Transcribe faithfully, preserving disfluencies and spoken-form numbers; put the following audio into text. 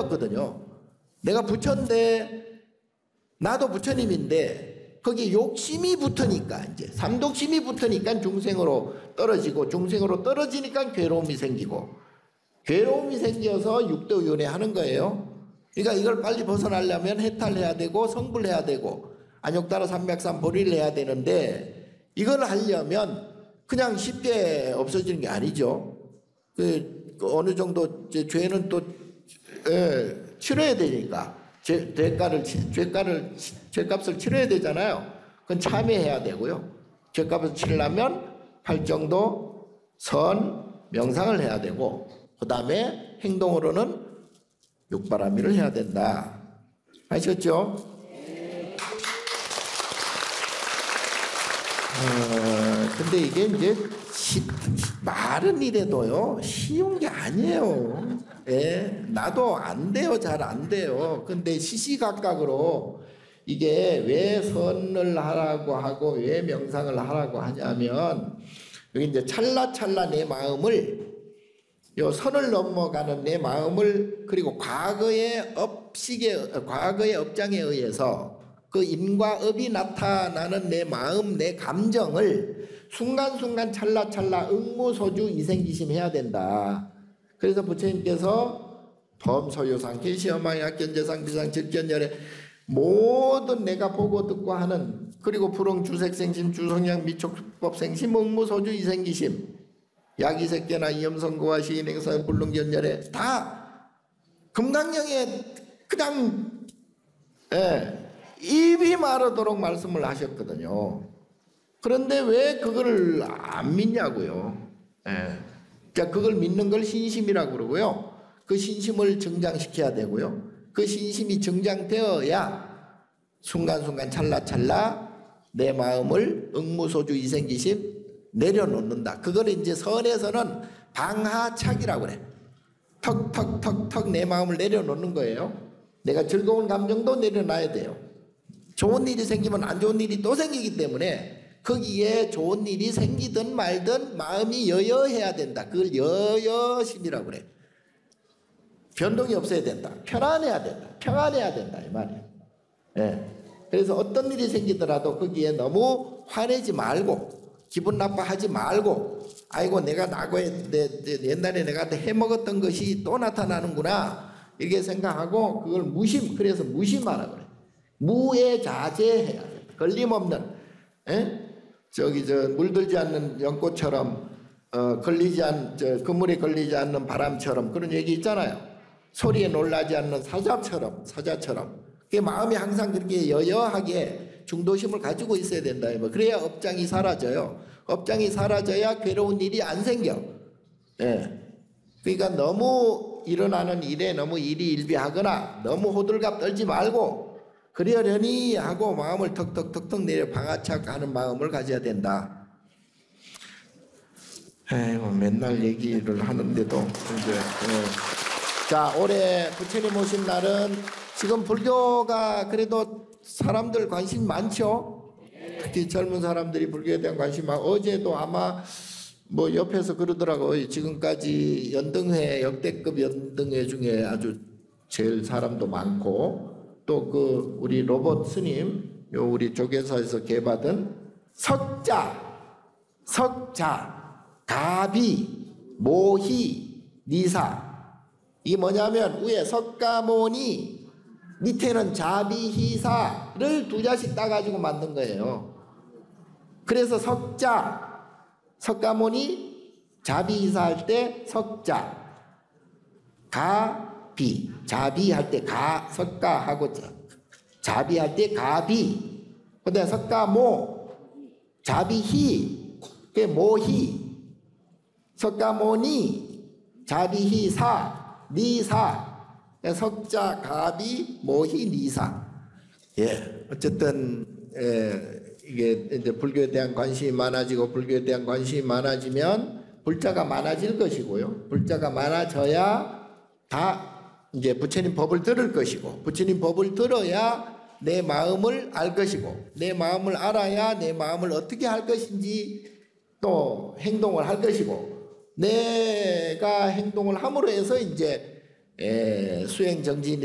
없거든요. 내가 부처인데 나도 부처님인데 거기 욕심이 붙으니까 이제 삼독심이 붙으니까 중생으로 떨어지고 중생으로 떨어지니까 괴로움이 생기고 괴로움이 생겨서 육도윤회 하는 거예요. 그러니까 이걸 빨리 벗어나려면 해탈해야 되고 성불해야 되고 안욕다라 삼백삼 보리를 해야 되는데 이걸 하려면 그냥 쉽게 없어지는 게 아니죠. 그, 그 어느 정도 죄는 또 예, 치러야 되니까 죄, 대가를 죄가를 죄값을 치러야 되잖아요. 그건 참여해야 되고요. 죄값을 치려면 팔정도 선 명상을 해야 되고 그 다음에 행동으로는 육바라밀을 해야 된다. 아셨죠? 어, 근데 이게 이제 시, 말은 이래도요 쉬운 게 아니에요. 예, 나도 안 돼요. 잘 안 돼요. 근데 시시각각으로 이게 왜 선을 하라고 하고 왜 명상을 하라고 하냐면 여기 이제 찰나찰나 내 마음을 요 선을 넘어가는 내 마음을 그리고 과거의 업식에 과거의 업장에 의해서 그 인과 업이 나타나는 내 마음 내 감정을 순간순간 찰나찰나 응무소주 이생기심 해야 된다. 그래서 부처님께서 범소유상 계시어망 약견재상 비상 질견열애 모든 내가 보고 듣고 하는 그리고 불응 주색생심 주성량 미촉법생심 응무소주 이생기심 약이색계나 이염선고와 시인행사 불능견열애 다 금강경에 그냥 예, 입이 마르도록 말씀을 하셨거든요. 그런데 왜 그걸 안 믿냐고요. 예. 그러니까 그걸 믿는 걸 신심이라고 그러고요. 그 신심을 증장시켜야 되고요. 그 신심이 증장되어야 순간순간 찰나찰나 내 마음을 응무소주 이생기심 내려놓는다. 그걸 이제 선에서는 방하착이라고 그래. 턱턱턱턱 내 마음을 내려놓는 거예요. 내가 즐거운 감정도 내려놔야 돼요. 좋은 일이 생기면 안 좋은 일이 또 생기기 때문에 거기에 좋은 일이 생기든 말든 마음이 여여해야 된다. 그걸 여여심이라고 그래. 변동이 없어야 된다. 편안해야 된다. 평안해야 된다. 이 말이에요. 예. 그래서 어떤 일이 생기더라도 거기에 너무 화내지 말고 기분 나빠하지 말고 아이고 내가 과거에 내, 내, 옛날에 내가 해먹었던 것이 또 나타나는구나 이렇게 생각하고 그걸 무심 그래서 무심하라 그래. 무에 자제해야 돼. 걸림없는 에? 저기 저 물들지 않는 연꽃처럼 어, 걸리지 않, 저 그물에 걸리지 않는 바람처럼 그런 얘기 있잖아요. 소리에 놀라지 않는 사자처럼 사자처럼 그 마음이 항상 그렇게 여여하게 중도심을 가지고 있어야 된다. 그래야 업장이 사라져요. 업장이 사라져야 괴로운 일이 안 생겨. 예. 그러니까 너무 일어나는 일에 너무 일이 일비하거나 너무 호들갑 떨지 말고 그러려니 하고 마음을 턱턱턱턱 내려 방아착하는 마음을 가져야 된다. 에이, 맨날 얘기를 하는데도 이제 예. 자 올해 부처님 오신 날은 지금 불교가 그래도 사람들 관심 많죠. 특히 젊은 사람들이 불교에 대한 관심 많고 어제도 아마 뭐 옆에서 그러더라고요. 지금까지 연등회 역대급 연등회 중에 아주 제일 사람도 많고 또 그 우리 로봇 스님 요 우리 조계사에서 개받은 석자 석자 가비 모희 니사 이게 뭐냐면 위에 석가모니 밑에는 자비희사를 두 자씩 따가지고 만든 거예요. 그래서 석자 석가모니 자비희사 할 때 석자 가비 자비 할 때 가 석가하고 자비 할 때 가비 근데 석가모 자비희 그게 모희 석가모니 자비희사 니사 석자 가비 모희 니사 예 어쨌든 예, 이게 이제 불교에 대한 관심이 많아지고 불교에 대한 관심이 많아지면 불자가 많아질 것이고요. 불자가 많아져야 다 이제 부처님 법을 들을 것이고 부처님 법을 들어야 내 마음을 알 것이고 내 마음을 알아야 내 마음을 어떻게 할 것인지 또 행동을 할 것이고 내가 행동을 함으로 해서 이제 예, 수행 정지